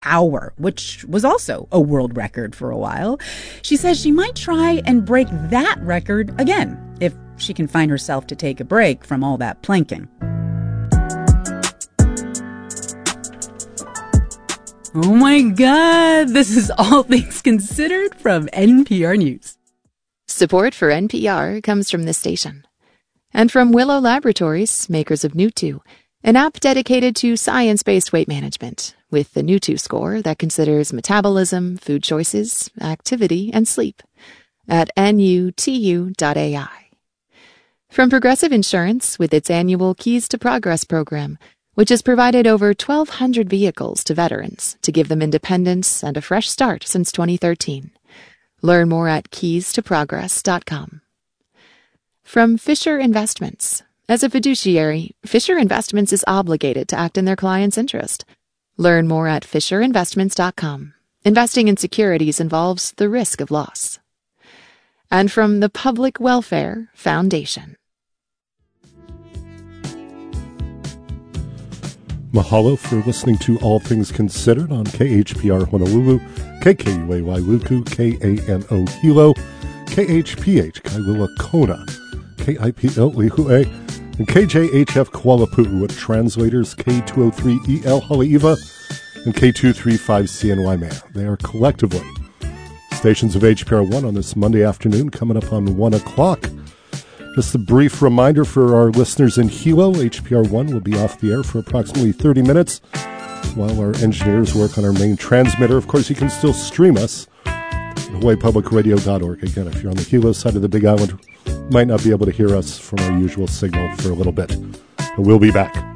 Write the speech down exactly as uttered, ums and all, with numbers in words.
hour, which was also a world record for a while. She says she might try and break that record again if she can find herself to take a break from all that planking. Oh my God, this is All Things Considered from N P R News. Support for N P R comes from this station. And from Willow Laboratories, makers of Nutu, an app dedicated to science-based weight management, with the Nutu score that considers metabolism, food choices, activity, and sleep, at N U T U dot A I. From Progressive Insurance, with its annual Keys to Progress program, which has provided over twelve hundred vehicles to veterans to give them independence and a fresh start since twenty thirteen. Learn more at keys to progress dot com. From Fisher Investments. As a fiduciary, Fisher Investments is obligated to act in their client's interest. Learn more at fisher investments dot com. Investing in securities involves the risk of loss. And from the Public Welfare Foundation. Mahalo for listening to All Things Considered on K H P R Honolulu, K K U A Y Luku, K A N O Hilo, K H P H Kailua Kona, K I P L Lihue, and K J H F Kuala Pu'u with translators K two oh three E L Haleiwa and K two thirty-five C N Y Mea. They are collectively stations of H P R one on this Monday afternoon, coming up on one o'clock. Just a brief reminder for our listeners in Hilo, H P R one will be off the air for approximately thirty minutes while our engineers work on our main transmitter. Of course, you can still stream us at hawaii public radio dot org. Again, if you're on the Hilo side of the Big Island, you might not be able to hear us from our usual signal for a little bit. But we'll be back.